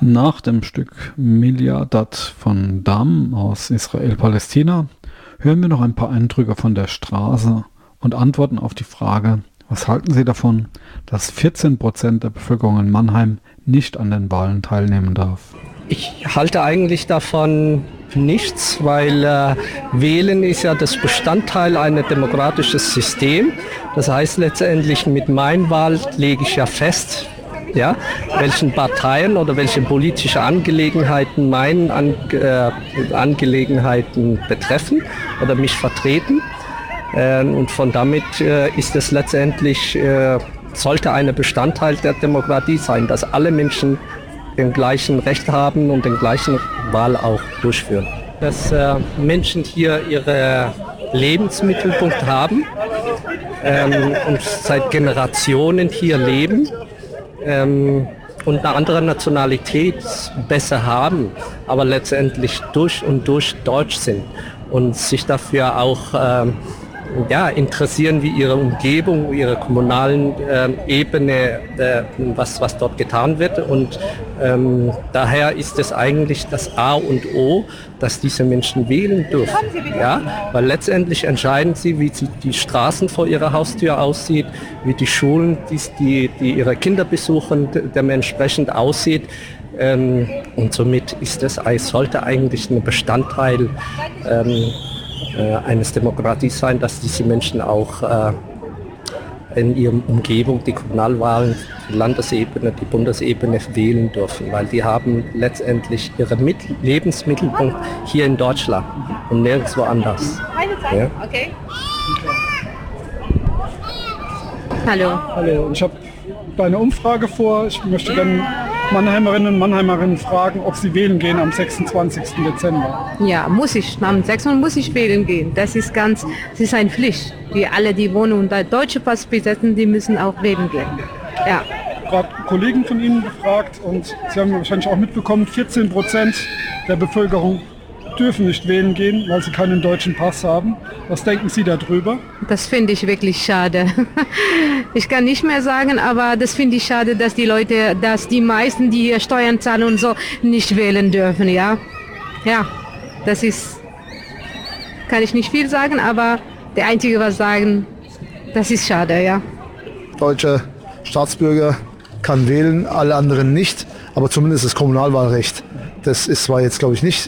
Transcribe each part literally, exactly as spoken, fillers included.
Nach dem Stück Miliadat von Dam aus Israel-Palästina hören wir noch ein paar Eindrücke von der Straße und antworten auf die Frage, was halten Sie davon, dass vierzehn Prozent der Bevölkerung in Mannheim nicht an den Wahlen teilnehmen darf? Ich halte eigentlich davon nichts, weil äh, Wählen ist ja das Bestandteil eines demokratischen Systems. Das heißt letztendlich, mit meiner Wahl lege ich ja fest, ja, welchen Parteien oder welche politische Angelegenheiten meine An äh, Angelegenheiten betreffen oder mich vertreten. Äh, und von damit äh, ist es letztendlich, äh, sollte ein Bestandteil der Demokratie sein, dass alle Menschen den gleichen Recht haben und den gleichen Wahl auch durchführen. Dass äh, Menschen hier ihre Lebensmittelpunkt haben ähm, und seit Generationen hier leben ähm, und eine andere Nationalität besser haben, aber letztendlich durch und durch deutsch sind und sich dafür auch ähm, ja, interessieren, wie ihre Umgebung, ihre kommunalen äh, Ebene, äh, was, was dort getan wird. Und ähm, daher ist es eigentlich das A und O, dass diese Menschen wählen dürfen. Ja? Weil letztendlich entscheiden sie, wie sie die Straßen vor ihrer Haustür aussieht, wie die Schulen, die, die, die ihre Kinder besuchen, dementsprechend aussieht. Ähm, und somit ist es, sollte eigentlich ein Bestandteil ähm, eines Demokratie sein, dass diese Menschen auch äh, in ihrer Umgebung die Kommunalwahlen, die Landesebene, die Bundesebene wählen dürfen, weil die haben letztendlich ihren Mit- Lebensmittelpunkt hier in Deutschland und nirgendwo anders. Ja? Okay. Hallo. Hallo, ich habe eine Umfrage vor. Ich möchte dann Mannheimerinnen und Mannheimerinnen fragen, ob sie wählen gehen am sechsundzwanzigsten Dezember. Ja, muss ich. Am sechsten muss ich wählen gehen. Das ist ganz, das ist eine Pflicht. Die alle, die wohnen unter deutsche Pass besitzen, die müssen auch wählen gehen. Ja. Gerade Kollegen von Ihnen gefragt und Sie haben wahrscheinlich auch mitbekommen, vierzehn Prozent der Bevölkerung dürfen nicht wählen gehen, weil sie keinen deutschen Pass haben. Was denken Sie darüber? Das finde ich wirklich schade. Ich kann nicht mehr sagen, aber das finde ich schade, dass die Leute, dass die meisten, die hier Steuern zahlen und so, nicht wählen dürfen, ja. Ja, das ist, kann ich nicht viel sagen, aber der Einzige, was sagen, das ist schade, ja. Deutscher Staatsbürger kann wählen, alle anderen nicht, aber zumindest das Kommunalwahlrecht. Das ist zwar jetzt, glaube ich, nicht,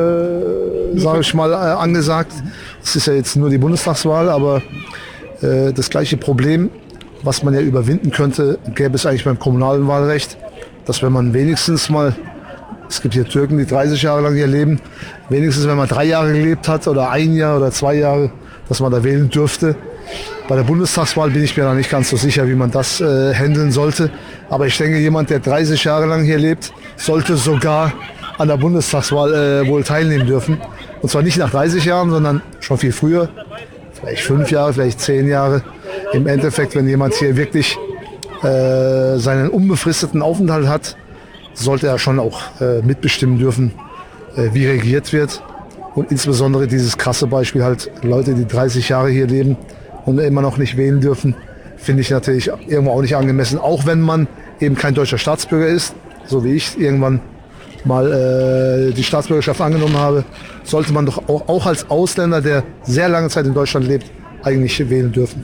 äh, sage ich mal, äh, angesagt. Es ist ja jetzt nur die Bundestagswahl, aber äh, das gleiche Problem, was man ja überwinden könnte, gäbe es eigentlich beim kommunalen Wahlrecht, dass wenn man wenigstens mal, es gibt hier Türken, die dreißig Jahre lang hier leben, wenigstens wenn man drei Jahre gelebt hat oder ein Jahr oder zwei Jahre, dass man da wählen dürfte. Bei der Bundestagswahl bin ich mir noch nicht ganz so sicher, wie man das äh, handeln sollte. Aber ich denke, jemand, der dreißig Jahre lang hier lebt, sollte sogar an der Bundestagswahl äh, wohl teilnehmen dürfen. Und zwar nicht nach dreißig Jahren, sondern schon viel früher. Vielleicht fünf Jahre, vielleicht zehn Jahre. Im Endeffekt, wenn jemand hier wirklich äh, seinen unbefristeten Aufenthalt hat, sollte er schon auch äh, mitbestimmen dürfen, äh, wie regiert wird. Und insbesondere dieses krasse Beispiel halt, Leute, die dreißig Jahre hier leben und immer noch nicht wählen dürfen, finde ich natürlich irgendwo auch nicht angemessen. Auch wenn man eben kein deutscher Staatsbürger ist, so wie ich irgendwann mal äh, die Staatsbürgerschaft angenommen habe, sollte man doch auch, auch als Ausländer, der sehr lange Zeit in Deutschland lebt, eigentlich wählen dürfen.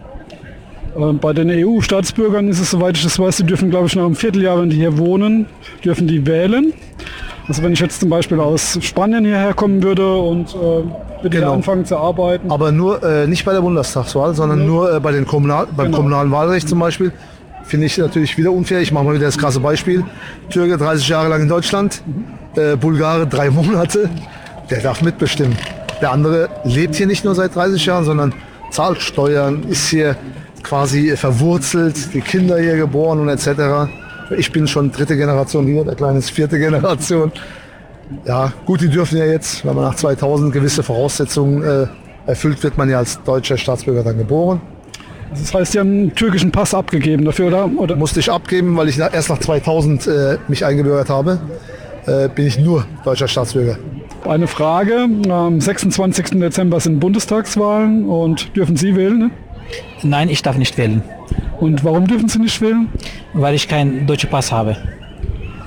Äh, bei den E U-Staatsbürgern ist es, soweit ich das weiß, die dürfen, glaube ich, nach einem Vierteljahr, wenn die hier wohnen, dürfen die wählen. Also wenn ich jetzt zum Beispiel aus Spanien hierher kommen würde und äh, würde genau. anfangen zu arbeiten. Aber nur äh, nicht bei der Bundestagswahl, sondern ja. nur äh, bei den Kommunal beim genau. kommunalen Wahlrecht zum Beispiel. Finde ich natürlich wieder unfair. Ich mache mal wieder das krasse Beispiel. Türke dreißig Jahre lang in Deutschland, äh, Bulgare drei Monate. Der darf mitbestimmen. Der andere lebt hier nicht nur seit dreißig Jahren, sondern zahlt Steuern, ist hier quasi verwurzelt, die Kinder hier geboren und et cetera. Ich bin schon dritte Generation hier, der Kleine ist vierte Generation. Ja, gut, die dürfen ja jetzt, wenn man nach zweitausend gewisse Voraussetzungen äh, erfüllt, wird man ja als deutscher Staatsbürger dann geboren. Das heißt, Sie haben einen türkischen Pass abgegeben dafür, oder? oder? Musste ich abgeben, weil ich erst nach zweitausend äh, mich eingebürgert habe, äh, bin ich nur deutscher Staatsbürger. Eine Frage, am sechsundzwanzigsten Dezember sind Bundestagswahlen und dürfen Sie wählen? Ne? Nein, ich darf nicht wählen. Und warum dürfen Sie nicht wählen? Weil ich keinen deutschen Pass habe.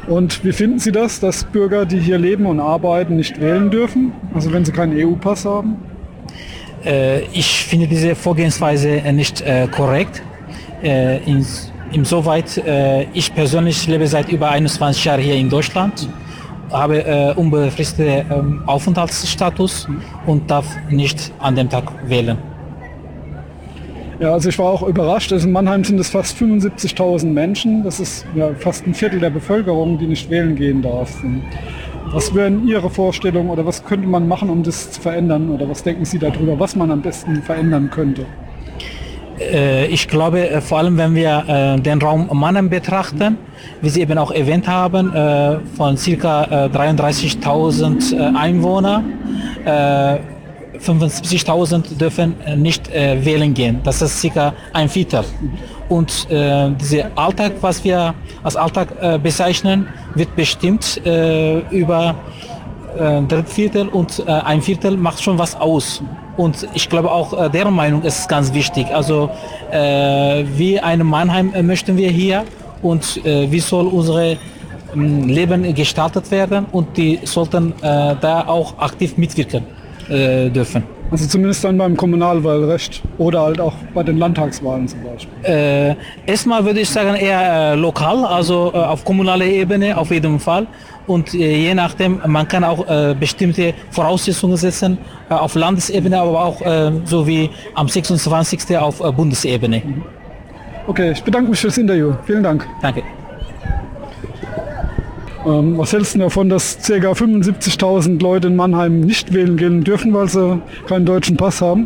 Und wie finden Sie das, dass Bürger, die hier leben und arbeiten, nicht wählen dürfen? Also wenn sie keinen E U-Pass haben? Äh, ich finde diese Vorgehensweise nicht äh, korrekt. Äh, ins, insoweit, äh, ich persönlich lebe seit über einundzwanzig Jahren hier in Deutschland, habe äh, unbefristeten ähm, Aufenthaltsstatus und darf nicht an dem Tag wählen. Ja, also ich war auch überrascht. Also in Mannheim sind es fast fünfundsiebzigtausend Menschen. Das ist ja fast ein Viertel der Bevölkerung, die nicht wählen gehen darf. Was wären Ihre Vorstellungen oder was könnte man machen, um das zu verändern? Oder was denken Sie darüber, was man am besten verändern könnte? Äh, ich glaube, äh, vor allem wenn wir äh, den Raum Mannheim betrachten, wie Sie eben auch erwähnt haben, äh, von ca. äh, dreiunddreißigtausend äh, Einwohnern, äh, fünfundsiebzigtausend dürfen äh, nicht äh, wählen gehen. Das ist circa ein Viertel. Und äh, dieser Alltag, was wir als Alltag äh, bezeichnen, wird bestimmt äh, über äh, Drittviertel und äh, ein Viertel macht schon was aus. Und ich glaube auch, äh, deren Meinung ist ganz wichtig. Also äh, wie ein Mannheim äh, möchten wir hier und äh, wie soll unsere ähm, Leben gestaltet werden und die sollten äh, da auch aktiv mitwirken äh, dürfen. Also zumindest dann beim Kommunalwahlrecht oder halt auch bei den Landtagswahlen zum Beispiel. Äh, erstmal würde ich sagen eher äh, lokal, also äh, auf kommunaler Ebene auf jeden Fall. Und äh, je nachdem, man kann auch äh, bestimmte Voraussetzungen setzen äh, auf Landesebene, aber auch äh, so wie am sechsundzwanzigsten auf äh, Bundesebene. Okay, ich bedanke mich fürs Interview. Vielen Dank. Danke. Ähm, was hältst du davon, dass ca. fünfundsiebzigtausend Leute in Mannheim nicht wählen gehen dürfen, weil sie keinen deutschen Pass haben?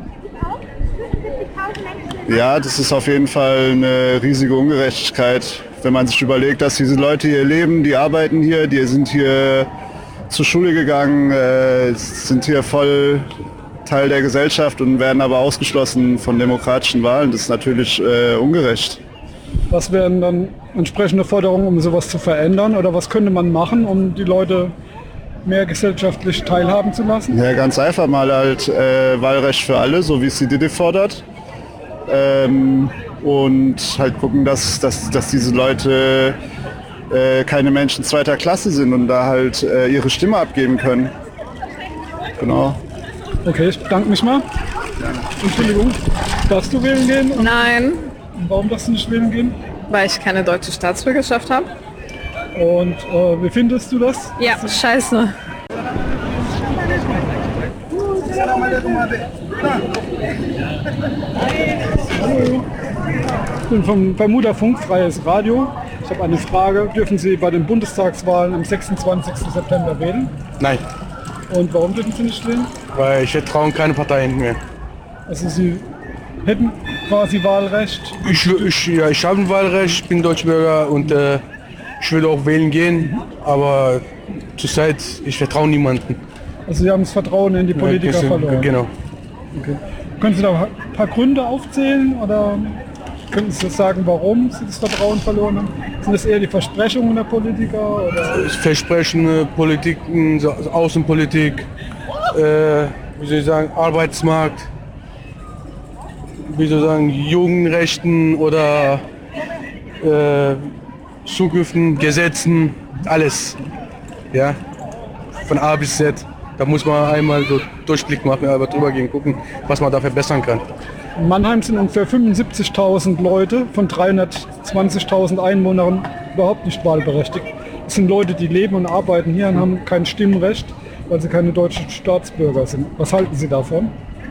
Ja, das ist auf jeden Fall eine riesige Ungerechtigkeit, wenn man sich überlegt, dass diese Leute hier leben, die arbeiten hier, die sind hier zur Schule gegangen, äh, sind hier voll Teil der Gesellschaft und werden aber ausgeschlossen von demokratischen Wahlen. Das ist natürlich äh, ungerecht. Was wären dann entsprechende Forderungen, um sowas zu verändern? Oder was könnte man machen, um die Leute mehr gesellschaftlich teilhaben zu lassen? Ja, ganz einfach mal halt äh, Wahlrecht für alle, so wie es die D D fordert. Ähm, und halt gucken, dass, dass, dass diese Leute äh, keine Menschen zweiter Klasse sind und da halt äh, ihre Stimme abgeben können. Genau. Okay, ich bedanke mich mal. Entschuldigung, darfst du wählen gehen? Und Nein, warum darfst du nicht wählen gehen? weil ich keine deutsche Staatsbürgerschaft habe. Und äh, wie findest du das? Ja, scheiße. Hallo. Ich bin vom Bermuda Funk, Freies Radio. Ich habe eine Frage. Dürfen Sie bei den Bundestagswahlen am sechsundzwanzigsten September wählen? Nein, Und warum dürfen Sie nicht wählen? weil ich vertraue keine Parteien mehr. Also Sie hätten quasi Wahlrecht. Ich, ich, ja, ich habe ein Wahlrecht, bin Deutschbürger und äh, ich würde auch wählen gehen, aber zurzeit, ich vertraue niemanden. Also Sie haben das Vertrauen in die Politiker Ja, verloren. Genau. Okay. Können Sie da ein paar Gründe aufzählen oder könnten Sie sagen, warum Sie das Vertrauen verloren haben? Sind das eher die Versprechungen der Politiker? Oder? Versprechen, Politiken, so- Außenpolitik, äh, wie soll ich sagen, Arbeitsmarkt, wie soll ich sagen, Jugendrechten oder äh, Zukünften, Gesetzen, alles. Ja, von A bis Z. Da muss man einmal so Durchblick machen, aber drüber gehen, gucken, was man da verbessern kann. In Mannheim sind ungefähr fünfundsiebzigtausend Leute von dreihundertzwanzigtausend Einwohnern überhaupt nicht wahlberechtigt. Das sind Leute, die leben und arbeiten hier und haben kein Stimmrecht, weil sie keine deutschen Staatsbürger sind. Was halten Sie davon?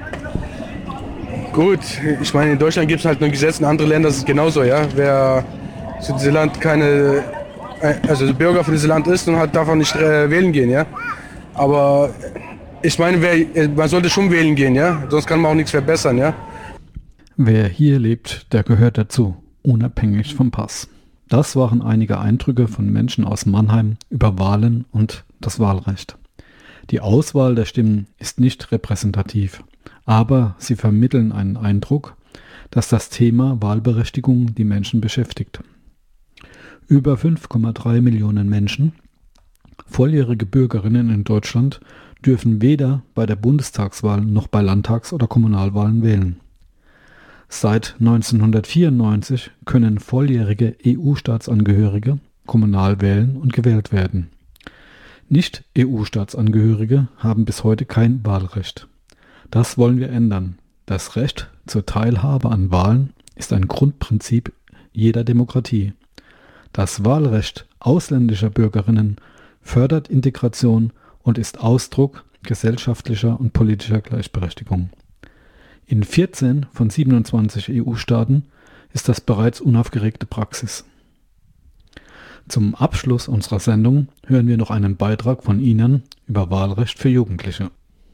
Gut, ich meine, in Deutschland gibt es halt nur Gesetze, in anderen Ländern ist es genauso, ja. Wer zu diesem Land keine, also Bürger von diesem Land ist und hat, darf auch nicht äh, wählen gehen, ja. Aber ich meine, wer, man sollte schon wählen gehen, ja. Sonst kann man auch nichts verbessern, ja. Wer hier lebt, der gehört dazu, unabhängig vom Pass. Das waren einige Eindrücke von Menschen aus Mannheim über Wahlen und das Wahlrecht. Die Auswahl der Stimmen ist nicht repräsentativ, aber sie vermitteln einen Eindruck, dass das Thema Wahlberechtigung die Menschen beschäftigt. Über fünf Komma drei Millionen Menschen, volljährige Bürgerinnen in Deutschland, dürfen weder bei der Bundestagswahl noch bei Landtags- oder Kommunalwahlen wählen. Seit neunzehnhundertvierundneunzig können volljährige E U-Staatsangehörige kommunal wählen und gewählt werden. Nicht-E U-Staatsangehörige haben bis heute kein Wahlrecht. Das wollen wir ändern. Das Recht zur Teilhabe an Wahlen ist ein Grundprinzip jeder Demokratie. Das Wahlrecht ausländischer Bürgerinnen fördert Integration und ist Ausdruck gesellschaftlicher und politischer Gleichberechtigung. In vierzehn von siebenundzwanzig E U-Staaten ist das bereits unaufgeregte Praxis. Zum Abschluss unserer Sendung hören wir noch einen Beitrag von Ihnen über Wahlrecht für Jugendliche.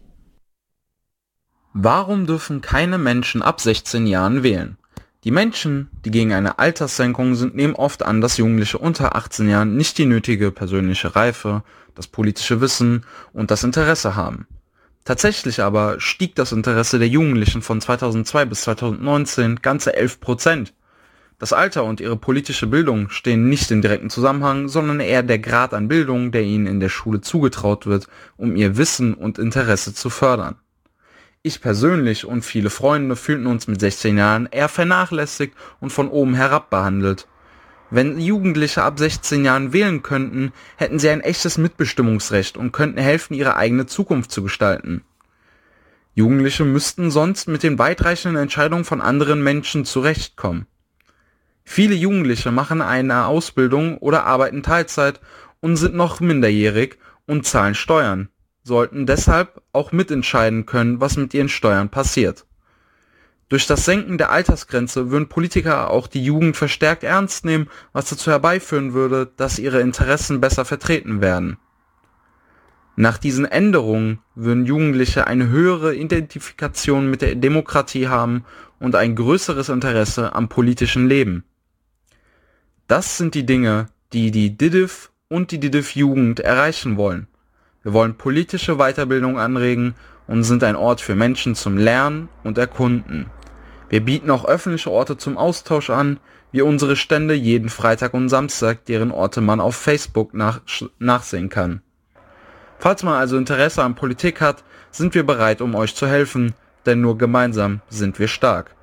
Warum dürfen keine Menschen ab sechzehn Jahren wählen? Die Menschen, die gegen eine Alterssenkung sind, nehmen oft an, dass Jugendliche unter achtzehn Jahren nicht die nötige persönliche Reife, das politische Wissen und das Interesse haben. Tatsächlich aber stieg das Interesse der Jugendlichen von zweitausendzwei bis zweitausendneunzehn ganze elf Prozent. Das Alter und ihre politische Bildung stehen nicht in direktem Zusammenhang, sondern eher der Grad an Bildung, der ihnen in der Schule zugetraut wird, um ihr Wissen und Interesse zu fördern. Ich persönlich und viele Freunde fühlten uns mit sechzehn Jahren eher vernachlässigt und von oben herab behandelt. Wenn Jugendliche ab sechzehn Jahren wählen könnten, hätten sie ein echtes Mitbestimmungsrecht und könnten helfen, ihre eigene Zukunft zu gestalten. Jugendliche müssten sonst mit den weitreichenden Entscheidungen von anderen Menschen zurechtkommen. Viele Jugendliche machen eine Ausbildung oder arbeiten Teilzeit und sind noch minderjährig und zahlen Steuern, sollten deshalb auch mitentscheiden können, was mit ihren Steuern passiert. Durch das Senken der Altersgrenze würden Politiker auch die Jugend verstärkt ernst nehmen, was dazu herbeiführen würde, dass ihre Interessen besser vertreten werden. Nach diesen Änderungen würden Jugendliche eine höhere Identifikation mit der Demokratie haben und ein größeres Interesse am politischen Leben. Das sind die Dinge, die die D I D F und die D I D F-Jugend erreichen wollen. Wir wollen politische Weiterbildung anregen und sind ein Ort für Menschen zum Lernen und Erkunden. Wir bieten auch öffentliche Orte zum Austausch an, wie unsere Stände jeden Freitag und Samstag, deren Orte man auf Facebook nach, nachsehen kann. Falls man also Interesse an Politik hat, sind wir bereit, um euch zu helfen, denn nur gemeinsam sind wir stark.